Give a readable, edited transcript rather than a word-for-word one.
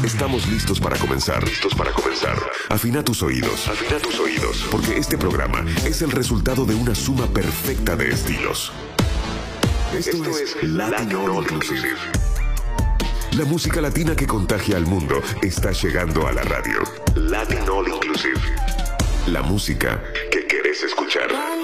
Estamos listos para comenzar. Listos para comenzar. Afina tus oídos. Afina tus oídos. Porque este programa es el resultado de una suma perfecta de estilos. Esto es Latin All Inclusive. La música latina que contagia al mundo está llegando a la radio. Latin All Inclusive. La música que querés escuchar.